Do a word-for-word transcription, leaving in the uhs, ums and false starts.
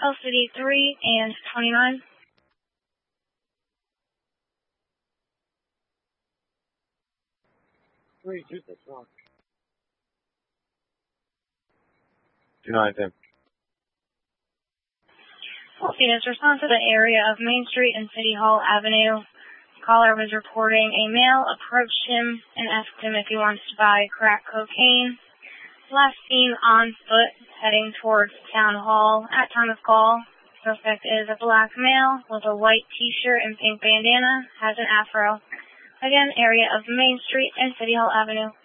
L C D three and twenty-nine. Three, two, six, one. Two nine ten. Phoenix, respond to the area of Main Street and City Hall Avenue. Caller was reporting a male approached him and asked him if he wants to buy crack cocaine. Last seen on foot heading towards Town Hall. At time of call, suspect is a black male with a white t-shirt and pink bandana, has an afro. Again, area of Main Street and City Hall Avenue.